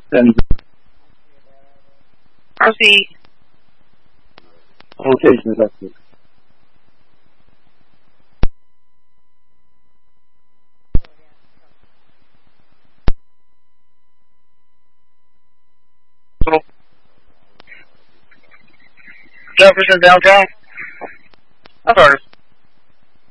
Proceed. Quotation is active. Jefferson downtown. That's ours.